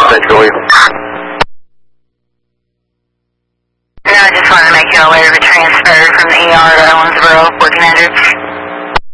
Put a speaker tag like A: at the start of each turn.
A: essentially.
B: No, I just wanted to make you aware of a transfer from the ER to